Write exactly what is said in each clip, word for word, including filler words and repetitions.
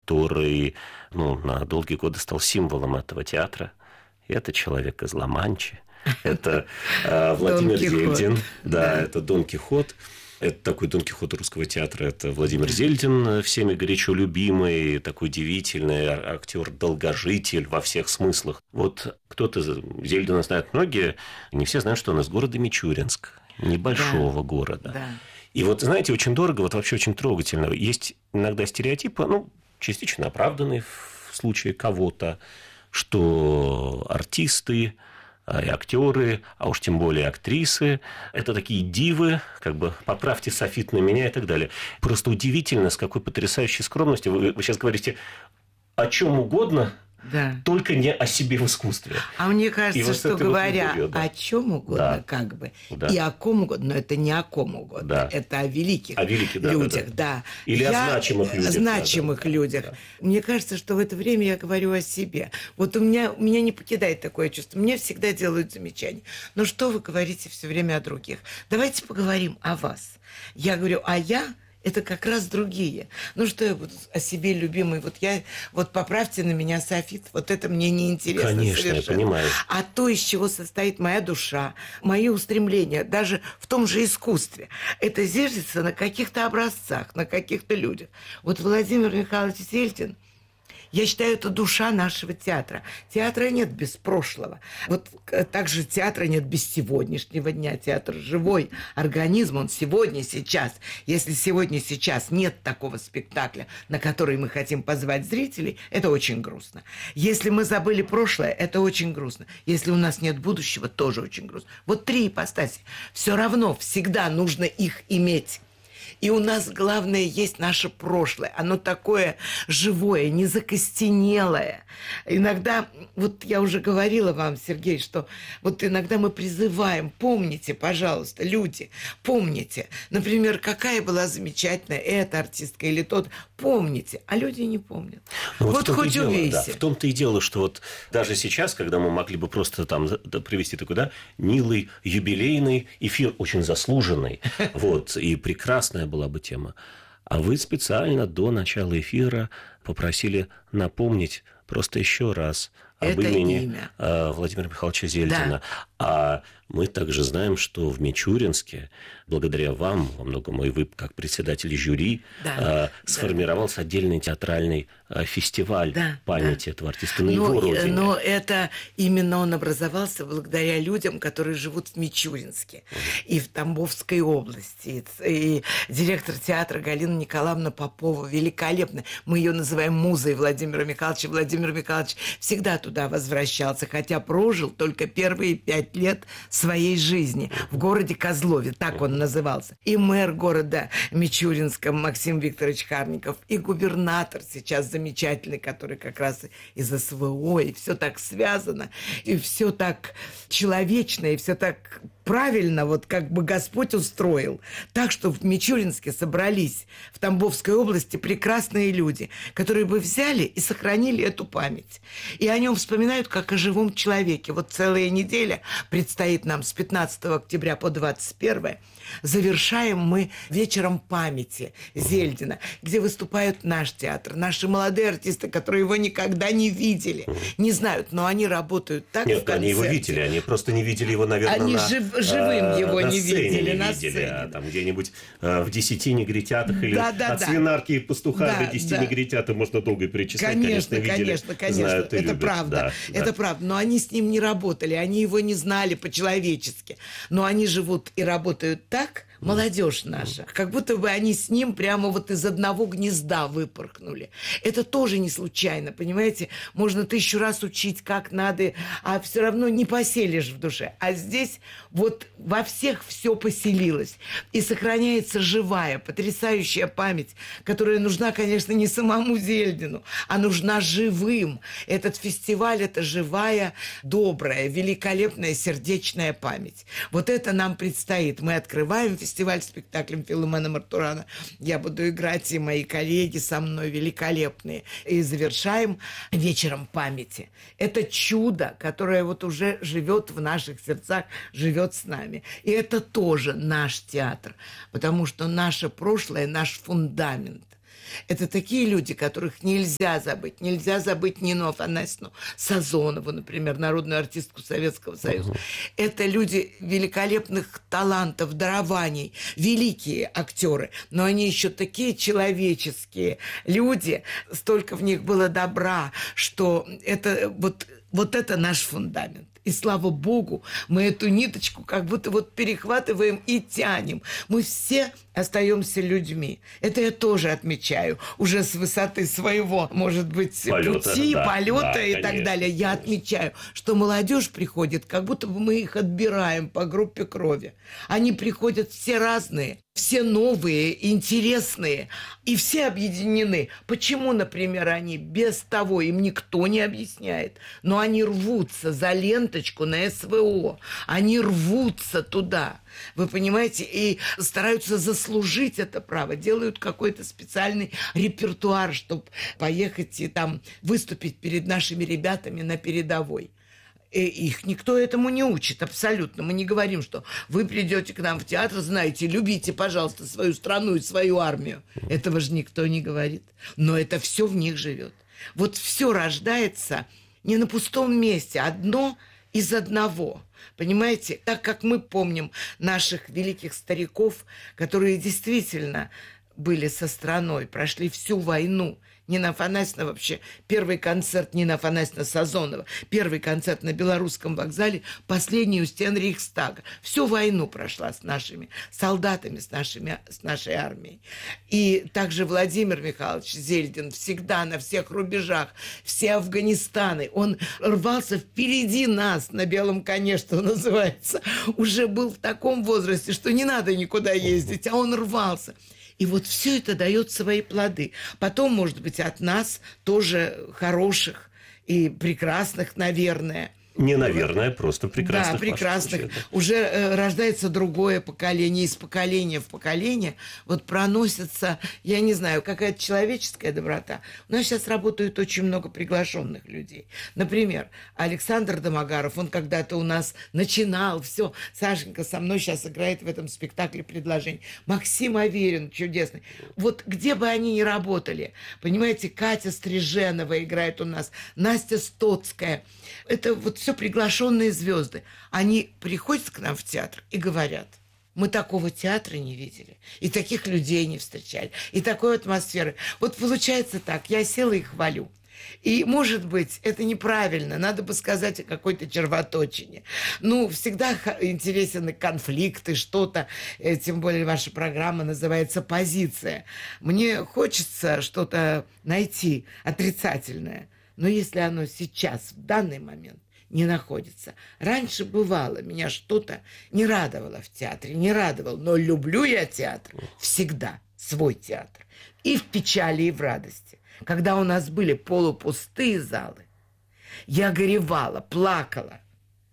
который ну, на долгие годы стал символом этого театра. И это человек из Ла-Манчи. Это э, Владимир Зельдин. Да, да, это Дон Кихот. Это такой Дон Кихот русского театра. Это Владимир Зельдин, всеми горячо любимый, такой удивительный актер, долгожитель во всех смыслах. Вот кто-то Зельдина знает многие, не все знают, что он из города Мичуринск, небольшого да, города. Да. И вот, знаете, очень дорого, вот вообще очень трогательно. Есть иногда стереотипы, ну, частично оправданные в случае кого-то, что артисты и актеры, а уж тем более актрисы, это такие дивы, как бы поправьте софит на меня и так далее. Просто удивительно, с какой потрясающей скромностью. Вы, вы сейчас говорите о чем угодно, да, только не о себе в искусстве. А мне кажется, вот что говоря вот да. о чем угодно, да, как бы, да, и о ком угодно, но это не о ком угодно, да, это о великих, о великих да, людях, да, да. да. Или я, о значимых людях. Значимых да, да, людях. Да. Мне кажется, что в это время я говорю о себе. Вот у меня, у меня не покидает такое чувство. Мне всегда делают замечания. Ну что вы говорите все время о других? Давайте поговорим о вас. Я говорю, а я... Это как раз другие. Ну, что я буду о себе любимой? Вот я, вот поправьте на меня софит, вот это мне не интересно. Конечно, совершенно. Я понимаю. А то, из чего состоит моя душа, мои устремления, даже в том же искусстве, это зиждется на каких-то образцах, на каких-то людях. Вот Владимир Михайлович Зельдин, я считаю, это душа нашего театра. Театра нет без прошлого. Вот также театра нет без сегодняшнего дня. Театр живой организм, он сегодня, сейчас. Если сегодня, сейчас нет такого спектакля, на который мы хотим позвать зрителей, это очень грустно. Если мы забыли прошлое, это очень грустно. Если у нас нет будущего, тоже очень грустно. Вот три ипостаси. Все равно всегда нужно их иметь. И у нас, главное, есть наше прошлое. Оно такое живое, не закостенелое. Иногда, вот я уже говорила вам, Сергей, что вот иногда мы призываем, помните, пожалуйста, люди, помните. Например, какая была замечательная эта артистка или тот. Помните, а люди не помнят. Ну, вот вот хоть увейся. Да, в том-то и дело, что вот даже сейчас, когда мы могли бы просто там привести такой, да, милый юбилейный эфир, очень заслуженный, вот, и прекрасная была бы тема. А вы специально до начала эфира попросили напомнить просто еще раз об это имени имя. Владимира Михайловича Зельдина. Да. А мы также знаем, что в Мичуринске, благодаря вам, во многом и вы, как председатель жюри, да, сформировался да. отдельный театральный фестиваль да, памяти да. этого артиста на но, его родине. Но это именно он образовался благодаря людям, которые живут в Мичуринске uh-huh. и в Тамбовской области. И директор театра Галина Николаевна Попова великолепная. Мы ее называем музой Владимира Михайловича. Владимир Михайлович всегда туда возвращался, хотя прожил только первые пять лет своей жизни в городе Козлове, так он назывался. И мэр города Мичуринска Максим Викторович Харников, и губернатор сейчас замечательный, который как раз из СВО, и все так связано, и все так человечно, и все так правильно, вот как бы Господь устроил. Так что в Мичуринске собрались в Тамбовской области прекрасные люди, которые бы взяли и сохранили эту память. И о нем вспоминают как о живом человеке. Вот целая неделя предстоит нам с пятнадцатого октября по двадцать первое. Завершаем мы вечером памяти Зельдина, где выступают наш театр, наши молодые артисты, которые его никогда не видели, не знают, но они работают так Нет, в концерте. Они его видели, они просто не видели его, наверное, они на... Жив, живым его на не видели, не на видели, сцене. А там где-нибудь э, в десяти негритятах или да, да, от да. свинарки и пастуха да, до десяти да. негритят можно долго перечислять. Конечно, конечно, видели, конечно, конечно. знают и это любят. правда, Да, это да. правда. Но они с ним не работали, они его не знали по-человечески. Но они живут и работают так, молодежь наша, как будто бы они с ним прямо вот из одного гнезда выпорхнули. Это тоже не случайно, понимаете? Можно тысячу раз учить, как надо, а все равно не поселишь в душе. А здесь вот во всех все поселилось. И сохраняется живая, потрясающая память, которая нужна, конечно, не самому Зельдину, а нужна живым. Этот фестиваль – это живая, добрая, великолепная, сердечная память. Вот это нам предстоит. Мы открываем фестиваль. Фестиваль спектаклем Филомена Мартурана. Я буду играть, и мои коллеги со мной великолепные. И завершаем вечером памяти. Это чудо, которое вот уже живет в наших сердцах, живет с нами. И это тоже наш театр, потому что наше прошлое, наш фундамент. Это такие люди, которых нельзя забыть. Нельзя забыть Нину Афанасьевну Сазонову, например, народную артистку Советского Союза. Угу. Это люди великолепных талантов, дарований, великие актеры. Но они еще такие человеческие люди. Столько в них было добра, что это вот, вот это наш фундамент. И слава Богу, мы эту ниточку как будто вот перехватываем и тянем. Мы все остаемся людьми. Это я тоже отмечаю. Уже с высоты своего, может быть, полета, пути, да, полета да, и конечно, так далее. Я конечно. отмечаю, что молодежь приходит, как будто бы мы их отбираем по группе крови. Они приходят все разные, все новые, интересные, и все объединены. Почему, например, они без того, им никто не объясняет, но они рвутся за ленточку на СВО, они рвутся туда. Вы понимаете, и стараются заслужить это право, делают какой-то специальный репертуар, чтобы поехать и там выступить перед нашими ребятами на передовой. И их никто этому не учит, абсолютно. Мы не говорим, что вы придете к нам в театр, знаете, любите, пожалуйста, свою страну и свою армию. Этого же никто не говорит. Но это все в них живет. Вот все рождается не на пустом месте, одно из одного. Понимаете, так как мы помним наших великих стариков, которые действительно были со страной, прошли всю войну. Нина Афанасьевна вообще, первый концерт Нина Афанасьевна Сазонова, первый концерт на Белорусском вокзале, последний у стен Рейхстага. Всю войну прошла с нашими солдатами, с, нашими, с нашей армией. И также Владимир Михайлович Зельдин всегда на всех рубежах, все Афганистаны. Он рвался впереди нас на белом коне, что называется. Уже был в таком возрасте, что не надо никуда ездить, а он рвался. И вот все это дает свои плоды. Потом, может быть, от нас тоже хороших и прекрасных, наверное. Не, наверное, просто прекрасных. Да, прекрасных. Уже э, рождается другое поколение. Из поколения в поколение вот проносится, я не знаю, какая-то человеческая доброта. У нас сейчас работают очень много приглашенных людей. Например, Александр Домогаров, он когда-то у нас начинал, все, Сашенька со мной сейчас играет в этом спектакле «Предложение». Максим Аверин, чудесный. Вот где бы они ни работали, понимаете, Катя Стриженова играет у нас, Настя Стоцкая. Это вот все приглашенные звезды. Они приходят к нам в театр и говорят: мы такого театра не видели, и таких людей не встречали, и такой атмосферы. Вот получается так, я села и хвалю. И, может быть, это неправильно, надо бы сказать о какой-то червоточине. Ну, всегда интересен конфликт и что-то, тем более ваша программа называется «Позиция». Мне хочется что-то найти отрицательное, но если оно сейчас, в данный момент, не находится. Раньше бывало, меня что-то не радовало в театре, не радовало, но люблю я театр всегда, свой театр. И в печали, и в радости. Когда у нас были полупустые залы, я горевала, плакала,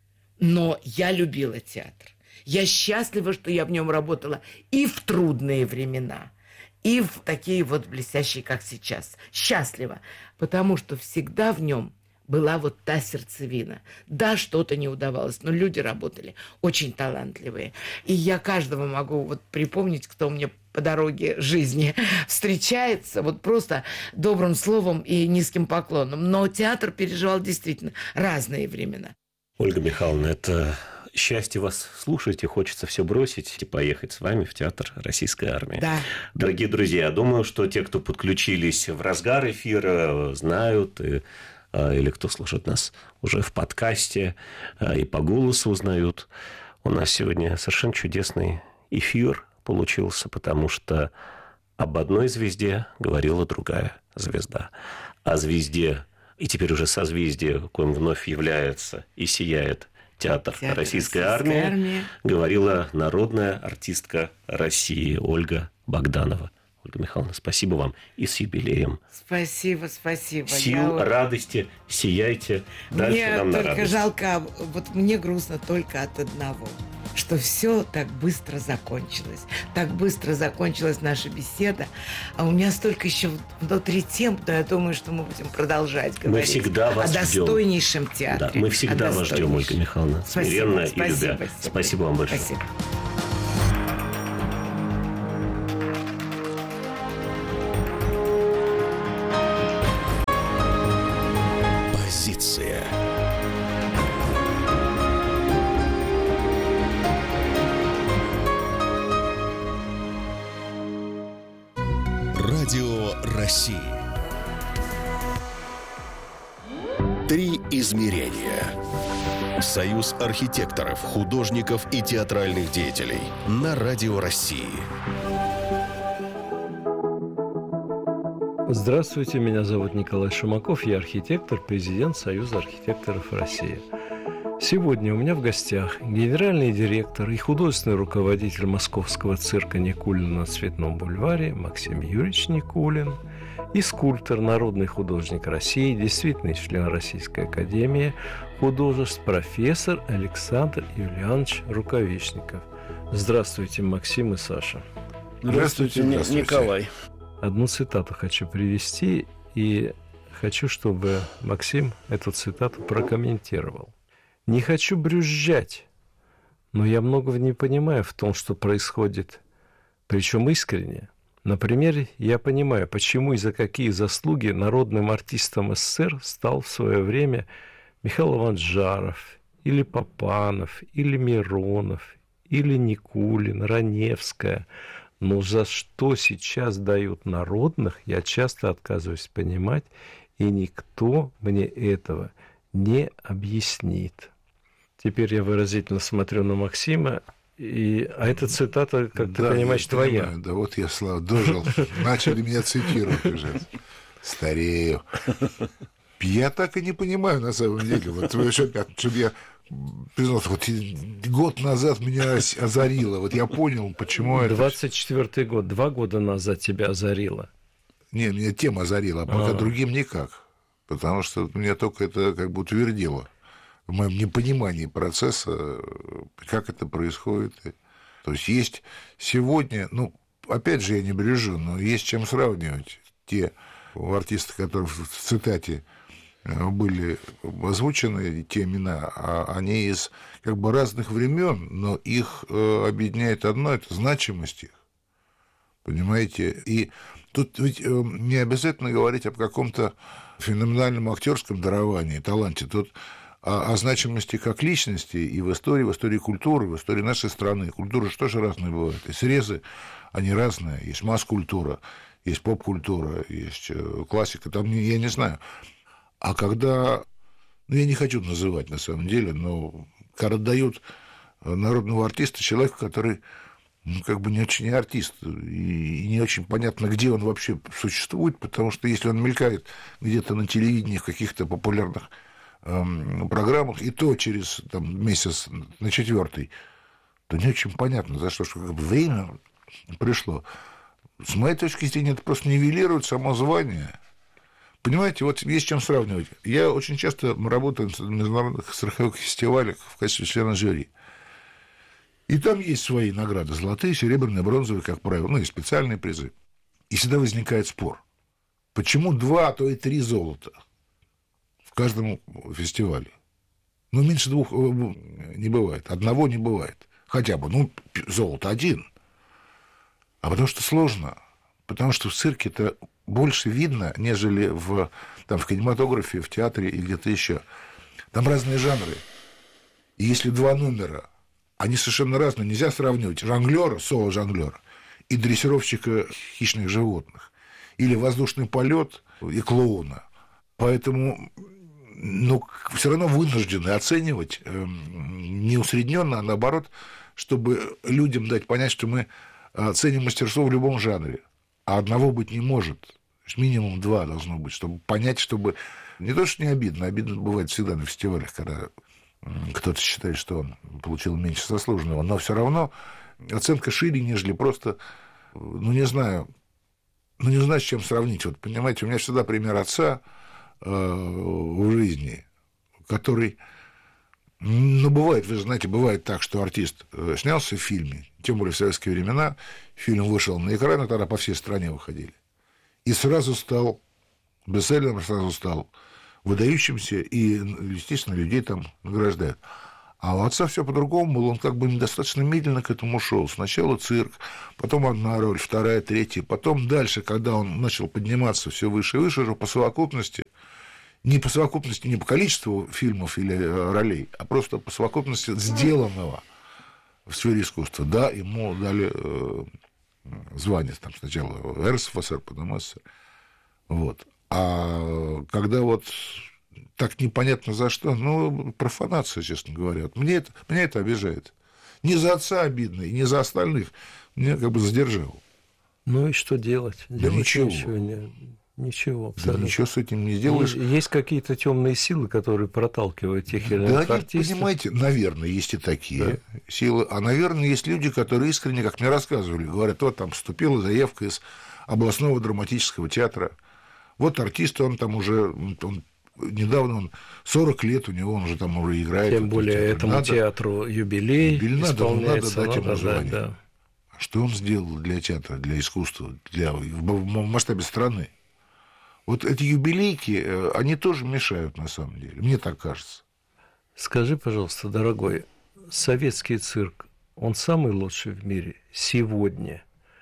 но я любила театр. Я счастлива, что я в нем работала и в трудные времена, и в такие вот блестящие, как сейчас. Счастлива, потому что всегда в нем была вот та сердцевина. Да, что-то не удавалось, но люди работали очень талантливые. И я каждого могу вот припомнить, кто мне по дороге жизни встречается, вот просто добрым словом и низким поклоном. Но театр переживал действительно разные времена. Ольга Михайловна, это счастье вас слушать, и хочется все бросить и поехать с вами в театр Российской армии. Да. Дорогие друзья, я думаю, что те, кто подключились в разгар эфира, знают и или кто слушает нас уже в подкасте и по голосу узнают. У нас сегодня совершенно чудесный эфир получился, потому что об одной звезде говорила другая звезда. О звезде, и теперь уже созвездие, коим вновь является и сияет театр, театр Российской армии, армии, говорила народная артистка России Ольга Богданова. Ольга Михайловна, спасибо вам и с юбилеем. Спасибо, спасибо. Сил, я... радости, сияйте. Дальше мне нам на только радость. Жалко, вот мне грустно только от одного, что все так быстро закончилось. Так быстро закончилась наша беседа. А у меня столько еще внутри тем, но я думаю, что мы будем продолжать говорить мы всегда вас о достойнейшем ждем. театре. Да, мы всегда вас ждем, Ольга Михайловна. Смиренно и любя. Спасибо, спасибо вам большое. Спасибо. Позиция. Радио России. Три измерения. Союз архитекторов, художников и театральных деятелей на Радио России. Здравствуйте, меня зовут Николай Шумаков, я архитектор, президент Союза архитекторов России. Сегодня у меня в гостях генеральный директор и художественный руководитель московского цирка Никулина на Цветном бульваре Максим Юрьевич Никулин и скульптор, народный художник России, действительный член Российской академии художеств, профессор Александр Юлианович Рукавишников. Здравствуйте, Максим и Саша. Здравствуйте, Здравствуйте. Николай. Одну цитату хочу привести, и хочу, чтобы Максим эту цитату прокомментировал. «Не хочу брюзжать, но я многого не понимаю в том, что происходит, причем искренне. Например, я понимаю, почему и за какие заслуги народным артистом СССР стал в свое время Михаил Иванович Жаров, или Папанов, или Миронов, или Никулин, Раневская. Но за что сейчас дают народных, я часто отказываюсь понимать, и никто мне этого не объяснит». Теперь я выразительно смотрю на Максима, и... а эта цитата, как да, ты понимаешь, твоя. Понимаю, да, вот я, Слава, дожил. Начали меня цитировать уже. Старею. Я так и не понимаю, на самом деле. Вот, чтобы я признался, вот год назад меня озарило. Вот я понял, почему это... двадцать четвёртый год, два года назад тебя озарило. Не, меня тема озарила, а пока А-а-а. другим никак. Потому что меня только это как бы утвердило в моем непонимании процесса, как это происходит. То есть есть сегодня, ну, опять же, я не брежу, но есть чем сравнивать. Те артисты, которые в цитате были озвучены, те имена, они из как бы разных времен, но их объединяет одно, это значимость их. Понимаете? И тут ведь не обязательно говорить об каком-то феноменальном актерском даровании, таланте. Тут о, о значимости как личности и в истории, в истории культуры, в истории нашей страны. Культура же тоже разные бывают. И срезы, они разные. Есть масс-культура, есть поп-культура, есть классика. Там, я не знаю. А когда... Ну, я не хочу называть, на самом деле, но когда дают народного артиста человека, который... ну, как бы не очень артист, и не очень понятно, где он вообще существует, потому что если он мелькает где-то на телевидении, в каких-то популярных эм, программах, и то через там, месяц на четвертый, то не очень понятно, за что, что как бы время пришло. С моей точки зрения, это просто нивелирует само звание. Понимаете, вот есть чем сравнивать. Я очень часто работаю на международных цирковых фестивалях в качестве члена жюри. И там есть свои награды, золотые, серебряные, бронзовые, как правило, ну и специальные призы. И всегда возникает спор. Почему два, а то и три золота в каждом фестивале? Ну, меньше двух не бывает, одного не бывает. Хотя бы, ну, золото один. А потому что сложно. Потому что в цирке-то больше видно, нежели в, там, в кинематографе, в театре или где-то еще. Там разные жанры. И если два номера... они совершенно разные. Нельзя сравнивать жонглера, соло-жонглера и дрессировщика хищных животных. Или воздушный полет и клоуна. Поэтому ну, все равно вынуждены оценивать не усредненно, а наоборот, чтобы людям дать понять, что мы ценим мастерство в любом жанре. А одного быть не может. Минимум два должно быть, чтобы понять, чтобы... Не то, что не обидно. Обидно бывает всегда на фестивалях, когда... кто-то считает, что он получил меньше заслуженного, но все равно оценка шире, нежели просто, ну, не знаю, ну, не знаю, с чем сравнить. Вот, понимаете, у меня всегда пример отца э, в жизни, который, ну, бывает, вы знаете, бывает так, что артист снялся в фильме, тем более в советские времена, фильм вышел на экран, и тогда по всей стране выходили, и сразу стал бестселлером, сразу стал выдающимся, и, естественно, людей там награждают. А у отца все по-другому было, он как бы недостаточно медленно к этому шел. Сначала цирк, потом одна роль, вторая, третья, потом дальше, когда он начал подниматься все выше и выше, уже по совокупности Не по совокупности, не по количеству фильмов или ролей, а просто по совокупности сделанного в сфере искусства. Да, ему дали э, звание там, сначала РСФСР, потом СССР. Вот. А когда вот так непонятно за что, ну, профанация, честно говоря. Вот мне, это, меня это обижает. Не за отца обидно, и не за остальных. Меня как бы задержал. Ну и что делать? Да делать ничего. Ничего, не, ничего, Да ничего с этим не сделаешь. Есть, есть какие-то темные силы, которые проталкивают тех или иных да, артистов. Понимаете, наверное, есть и такие да. силы. А, наверное, есть люди, которые искренне, как мне рассказывали, говорят, вот там поступила заявка из областного драматического театра. Вот артист, он там уже... Он, недавно он сорок лет у него, он уже там уже играет. Тем более этому надо, театру юбилей, юбилей надо, надо дать надо ему звание. Да. Что он сделал для театра, для искусства, для, в масштабе страны? Вот эти юбилейки, они тоже мешают, на самом деле. Мне так кажется. Скажи, пожалуйста, дорогой, советский цирк, он самый лучший в мире сегодня?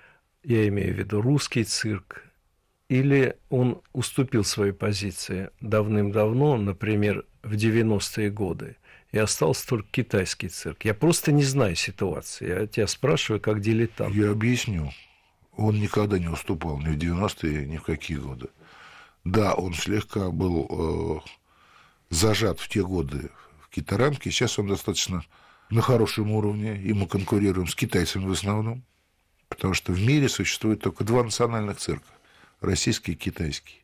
Я имею в виду русский цирк. Или он уступил свои позиции давным-давно, например, в девяностые годы, и остался только китайский цирк? Я просто не знаю ситуации. Я тебя спрашиваю, как дилетант. Я объясню. Он никогда не уступал ни в девяностые, ни в какие годы. Да, он слегка был э, зажат в те годы в какие-то рамки. Сейчас он достаточно на хорошем уровне, и мы конкурируем с китайцами в основном, потому что в мире существует только два национальных цирка. Российский и китайский.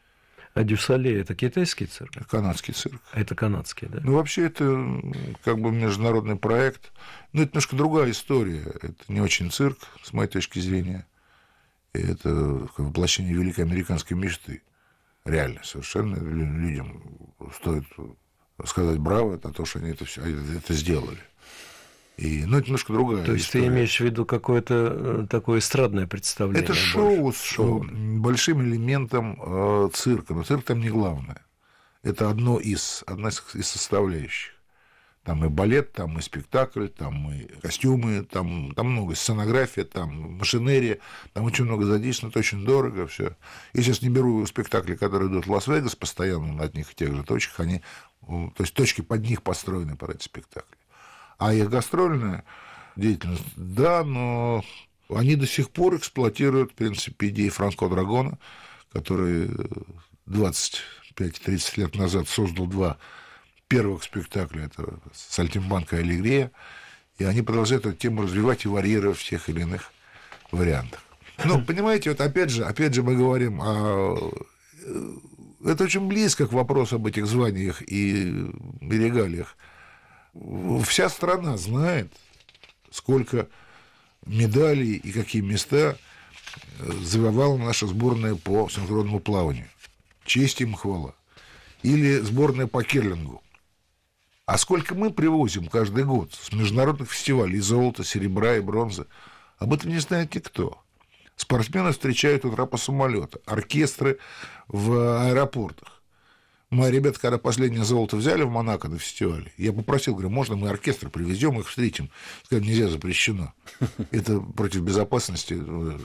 А Дюсалей – это китайский цирк? Канадский цирк. А это канадский, да? Ну, вообще, это как бы международный проект. Но это немножко другая история. Это не очень цирк, с моей точки зрения. И это воплощение великой американской мечты. Реально, совершенно людям стоит сказать браво за то, что они это, все, это сделали. И, ну, это немножко другая То есть история. ты имеешь в виду какое-то такое эстрадное представление? Это шоу с шоу. большим элементом э, цирка. Но цирк там не главное. Это одно из, одна из составляющих. Там и балет, там и спектакль, там и костюмы, там, там много, сценография, там машинерия, там очень много задействовано, это очень дорого все. Я сейчас не беру спектакли, которые идут в Лас-Вегас постоянно на одних и тех же точках, они, то есть точки под них построены под эти спектакли. А их гастрольная деятельность, да, но они до сих пор эксплуатируют, в принципе, идеи Франско Драгона, который двадцать пять тридцать лет назад создал два первых спектакля, это «Сальтимбанка» и «Аллегрия», и они продолжают эту тему развивать и варьировать в тех или иных вариантах. Ну, понимаете, вот опять же, опять же мы говорим о... Это очень близко к вопросу об этих званиях и регалиях. Вся страна знает, сколько медалей и какие места завоевала наша сборная по синхронному плаванию. Честь им, хвала. Или сборная по керлингу. А сколько мы привозим каждый год с международных фестивалей золота, серебра и бронзы, об этом не знает никто. Спортсмены встречают утра по самолету, оркестры в аэропортах. Мои ребята, когда последнее золото взяли в Монако на фестивале, я попросил, говорю, можно мы оркестр привезем, их встретим? Сказали, нельзя, запрещено. Это против безопасности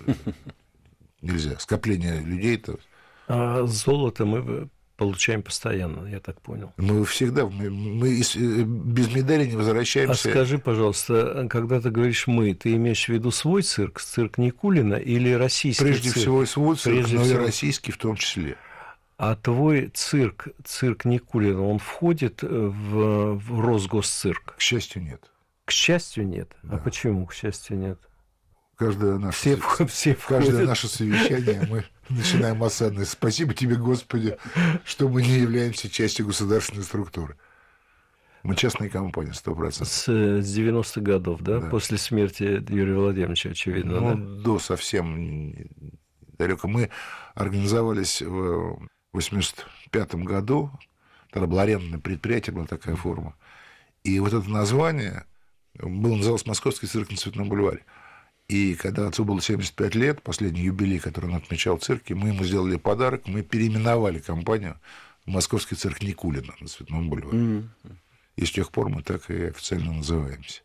нельзя. Скопление людей-то. А золото мы получаем постоянно, я так понял. Мы всегда, мы, мы без медали не возвращаемся. А скажи, пожалуйста, когда ты говоришь «мы», ты имеешь в виду свой цирк, цирк Никулина или российский Прежде цирк? Прежде всего свой цирк, Прежде но всего... и российский в том числе. А твой цирк, цирк Никулина, он входит в, в Росгосцирк? К счастью, нет. К счастью, нет? Да. А почему к счастью, нет? Каждое наше, все, все каждое наше совещание мы начинаем осадное. Спасибо тебе, Господи, что мы не являемся частью государственной структуры. Мы частная компания, сто процентов. С девяностых годов, да? да? После смерти Юрия Владимировича, очевидно, ну, да? до совсем далеко. Мы организовались в восемьдесят пятом году, тогда было арендное предприятие, была такая форма. И вот это название было, называлось «Московский цирк на Цветном бульваре». И когда отцу было семьдесят пять лет, последний юбилей, который он отмечал в цирке, мы ему сделали подарок, мы переименовали компанию в «Московский цирк Никулина» на Цветном бульваре. Mm-hmm. И с тех пор мы так и официально называемся.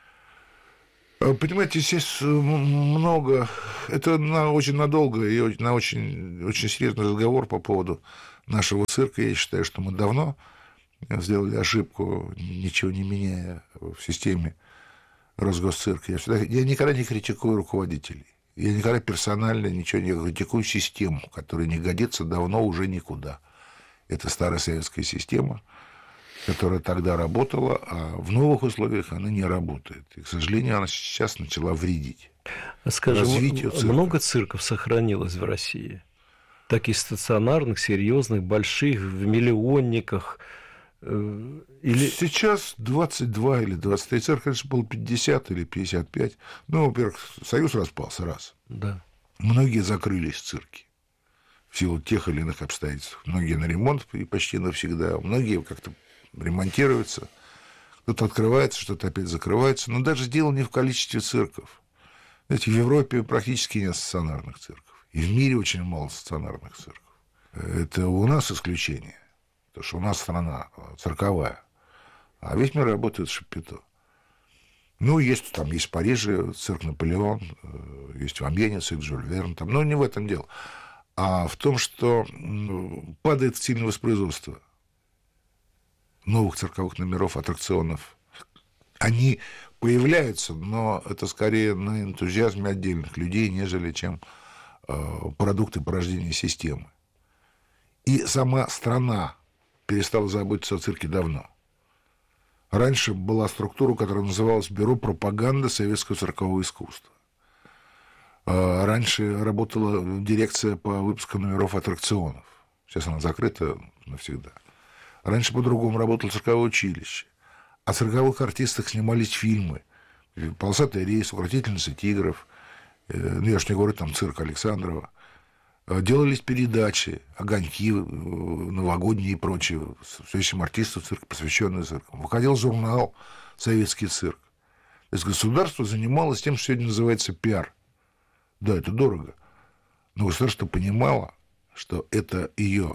Понимаете, здесь много... Это на очень надолго и на очень, очень серьезный разговор по поводу нашего цирка. Я считаю, что мы давно сделали ошибку, ничего не меняя в системе Росгосцирка. Я, всегда, я никогда не критикую руководителей. Я никогда персонально ничего не критикую систему, которая не годится давно уже никуда. Это старая советская система, которая тогда работала, а в новых условиях она не работает. И, к сожалению, она сейчас начала вредить. Скажем, много цирков сохранилось в России? Таких стационарных, серьезных, больших, в миллионниках? Или... Сейчас двадцать два или двадцать три цирка, конечно, было пятьдесят или пятьдесят пять. Ну, во-первых, Союз распался, раз. Да. Многие закрылись цирки в силу тех или иных обстоятельств. Многие на ремонт и почти навсегда, многие как-то ремонтируются. Кто-то открывается, что-то опять закрывается. Но даже дело не в количестве цирков. Знаете, в Европе практически нет стационарных цирков. И в мире очень мало стационарных цирков. Это у нас исключение. Потому что у нас страна цирковая, а весь мир работает в шапито. Ну, есть там, есть в Париже цирк Наполеон, есть в Амьене цирк Жюль Верн, там, но не в этом дело. А в том, что падает сильное воспроизводство новых цирковых номеров, аттракционов. Они появляются, но это скорее на энтузиазме отдельных людей, нежели чем продукты порождения системы. И сама страна перестала заботиться о цирке давно. Раньше была структура, которая называлась Бюро пропаганды советского циркового искусства. Раньше работала дирекция по выпуску номеров аттракционов. Сейчас она закрыта навсегда. Раньше по-другому работало цирковое училище. О цирковых артистах снимались фильмы. «Полосатый рейс», «Укротительница тигров». Ну, я ж не говорю, там цирк Александрова. Делались передачи, огоньки новогодние и прочее, с этим артистам цирка, посвященные циркам. Выходил журнал «Советский цирк». То есть государство занималось тем, что сегодня называется пиар. Да, это дорого. Но государство понимало, что это ее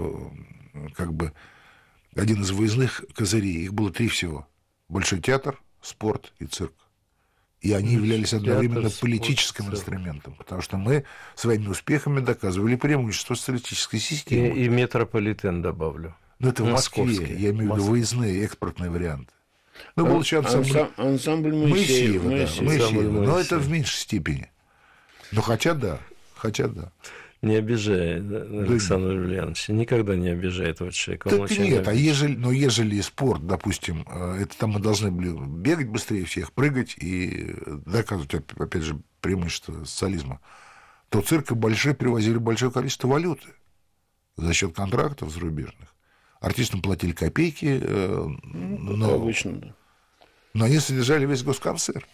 как бы один из выездных козырей. Их было три всего. Большой театр, спорт и цирк. И они являлись одновременно театр, политическим спорт, инструментом, потому что мы своими успехами доказывали преимущество социалистической системы. И, и метрополитен добавлю. Ну, это в Москве, я имею в виду выездные, экспортные варианты. Ну, был еще ансамбль, ансамбль Моисеева, Моисеева, да, Моисеева, но это в меньшей степени. Ну, хотя да, хотя да. Не обижай, Александр Юлианович, никогда не обижай этого человека. Так нет, а ежели, но ежели спорт, допустим, это там мы должны были бегать быстрее всех, прыгать и доказывать, опять же, преимущество социализма, то цирки большие привозили большое количество валюты за счет контрактов зарубежных. Артистам платили копейки, ну, но, обычно, да. но они содержали весь госконцерт.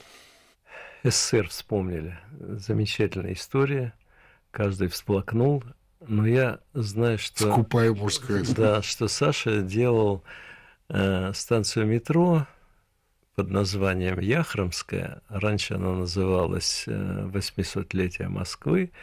СССР вспомнили. Замечательная история. Каждый всплакнул, но я знаю, что... Скупая мужская. Да, что Саша делал э, станцию метро под названием Яхромская. Раньше она называлась э, «восьмисотлетие Москвы».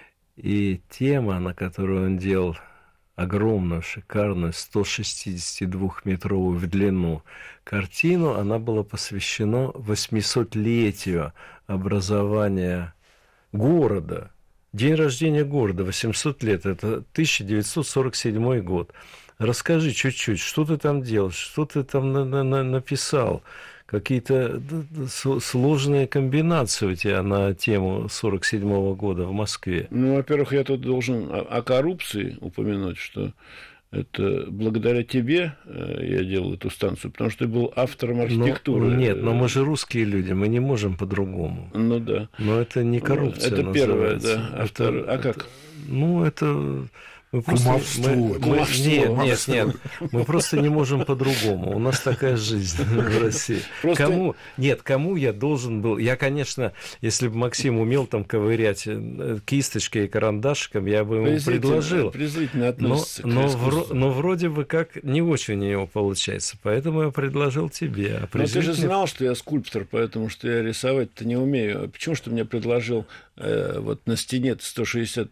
И тема, на которую он делал огромную, шикарную, сто шестидесятидвухметровую в длину картину, она была посвящена восьмисотлетию образования города. День рождения города, восемьсот лет, это тысяча девятьсот сорок седьмой год. Расскажи чуть-чуть, что ты там делал, что ты там на- на- написал, какие-то сложные комбинации у тебя на тему сорок седьмого года в Москве. Ну, во-первых, я тут должен о, о коррупции упомянуть, что это благодаря тебе я делал эту станцию, потому что ты был автором архитектуры. Но, нет, но мы же русские люди, мы не можем по-другому. Ну да. Но это не коррупция. Это первое, называется. да. А, втор... а это, как? Ну, это... Мы просто, кумовство. Мы, мы, Кумовство. Нет, Кумовство. нет, нет. Мы просто не можем по-другому. У нас такая жизнь в России. Просто... Кому? Нет, кому я должен был... Я, конечно, если бы Максим умел там ковырять кисточкой и карандашиком, я бы ему презрительно, предложил. Презрительно относится но, к но, в, но вроде бы как не очень у него получается. Поэтому я предложил тебе. А но ты же презрительно... знал, что я скульптор, поэтому что я рисовать-то не умею. Почему что ты мне предложил э, вот на стене сто шестьдесят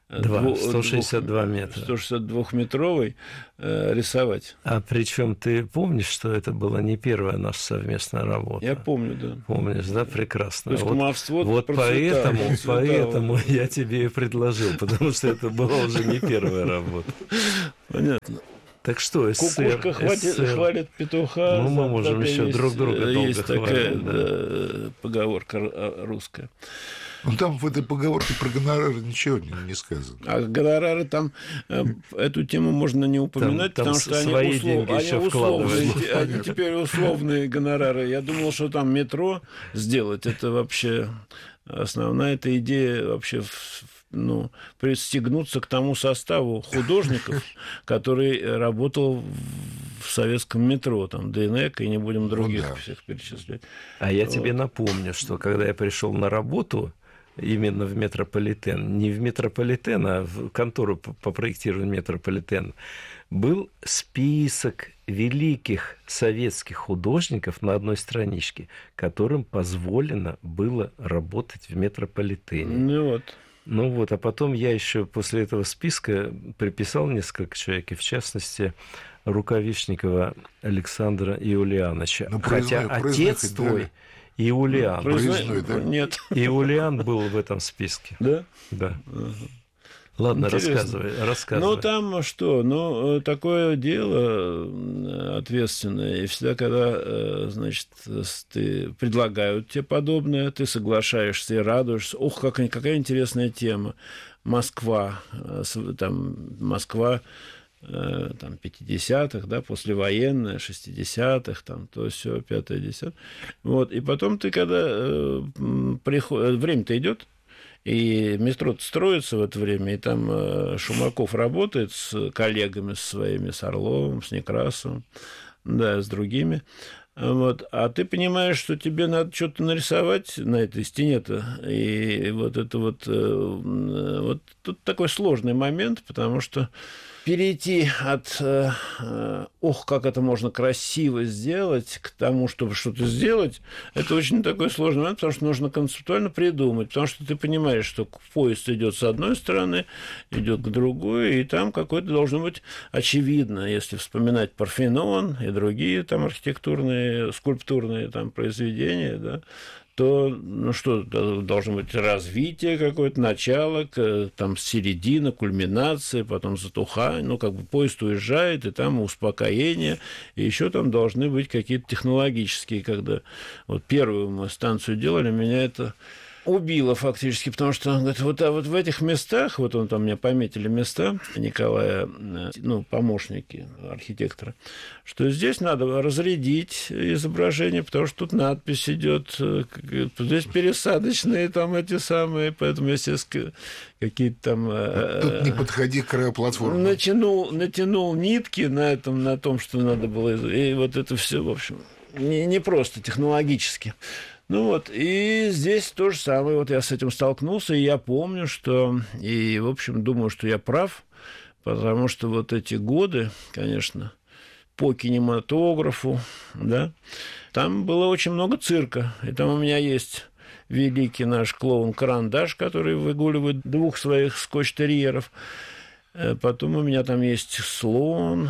Два, сто шестьдесят два метра. сто шестьдесят двухметровый э, рисовать. А причем ты помнишь, что это была не первая наша совместная работа? Я помню, да. Помнишь, да, прекрасно. То есть вот кумовство вот процветало, поэтому, процветало. поэтому я тебе и предложил, потому что это была уже не первая работа. Понятно. Так что, СССР... Кукушка хватит, хвалит петуха. Ну, мы можем еще есть, друг друга долго есть такая хвалить, да. Да, поговорка русская. Ну, там в этой поговорке про гонорары ничего не, не сказано. А гонорары там, э, эту тему можно не упоминать, там, потому там что свои они, услов, деньги они еще условные, вкладывают. они теперь условные гонорары. Я думал, что там метро сделать, это вообще основная эта идея вообще, ну, пристегнуться к тому составу художников, который работал в советском метро, там, ДНЭК, и не будем других ну, да. всех перечислять. А я вот. тебе напомню, что когда я пришел на работу, именно в метрополитен, не в метрополитен, а в контору по проектированию метрополитена, был список великих советских художников на одной страничке, которым позволено было работать в метрополитене. Ну вот. Ну вот, а потом я еще после этого списка приписал несколько человек, и в частности Рукавишникова Александра Иулиановича. Ну, хотя проездной, отец твой... да. Иулиан. Проездной, да? Нет. Иулиан был в этом списке. Да? Да. Ага. Ладно, Интересно. рассказывай, рассказывай. Ну, там что? Ну, такое дело ответственное. И всегда, когда, значит, ты предлагают тебе подобное, ты соглашаешься и радуешься. Ох, какая, какая интересная тема. Москва. Там Москва там, пятидесятых, да, послевоенная, шестидесятых, там, то все, пятое, десятое. Вот. И потом ты, когда э, приход... время-то идет, и метро строится в это время, и там э, Шумаков работает с коллегами, с своими, с Орловым, с Некрасовым, да, с другими. Вот. А ты понимаешь, что тебе надо что-то нарисовать на этой стене-то. И вот это вот... Э, вот тут такой сложный момент, потому что перейти от э, э, «ох, как это можно красиво сделать» к тому, чтобы что-то сделать, это очень такой сложный момент, потому что нужно концептуально придумать, потому что ты понимаешь, что поезд идет с одной стороны, идет к другой, и там какое-то должно быть очевидно, если вспоминать Парфенон и другие там архитектурные, скульптурные там произведения, да, то, ну что, должно быть развитие какое-то, начало, там середина, кульминация, потом затухание, ну, как бы поезд уезжает, и там успокоение, и еще там должны быть какие-то технологические, когда вот первую мы станцию делали, меня это убило фактически, потому что он говорит, вот, а вот в этих местах, вот он там мне пометили места, Николая, ну, помощники архитектора, что здесь надо разрядить изображение, потому что тут надпись идет, здесь пересадочные там эти самые, поэтому, естественно, какие-то там... Тут не подходи к краю платформы. Натянул, натянул нитки на этом, на том, что надо было, и вот это все, в общем, не, не просто технологически. Ну вот, и здесь то же самое. Вот я с этим столкнулся, и я помню, что... И, в общем, думаю, что я прав, потому что вот эти годы, конечно, по кинематографу, да, там было очень много цирка. И там у меня есть великий наш клоун Карандаш, который выгуливает двух своих скотч-терьеров. Потом у меня там есть слон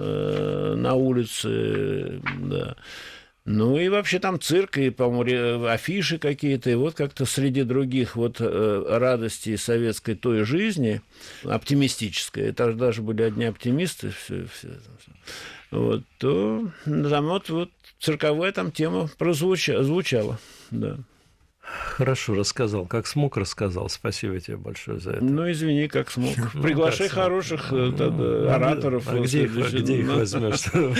э, на улице, да. Ну и вообще там цирк, и, по-моему, афиши какие-то, и вот как-то среди других вот радостей советской той жизни, оптимистической, это даже были одни оптимисты, все, все, все. Вот, то там вот, вот цирковая там тема прозвучала, да. Хорошо рассказал. Как смог, рассказал. Спасибо тебе большое за это. Ну, извини, как смог. Приглашай хороших ораторов. А где их возьмешь?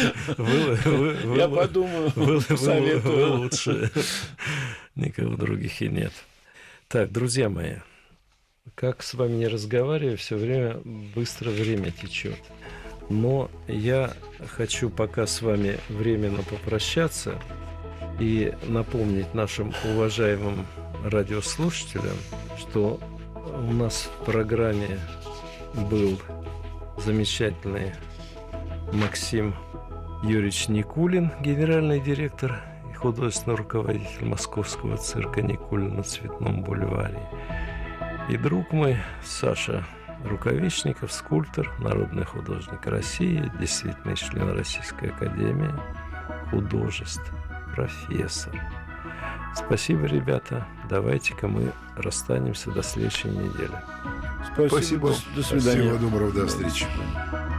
Я подумаю, вы лучше. Никого других и нет. Так, друзья мои, как с вами не разговариваю, все время быстро время течет. Но я хочу пока с вами временно попрощаться и напомнить нашим уважаемым радиослушателям, что у нас в программе был замечательный Максим Юрьевич Никулин, генеральный директор и художественный руководитель московского цирка «Никулин» на Цветном бульваре. И друг мой Саша Рукавишников, скульптор, народный художник России, действительно член Российской академии художеств, профессор. Спасибо, ребята. Давайте-ка мы расстанемся до следующей недели. Спасибо. Спасибо. До свидания. Всего доброго. До встречи.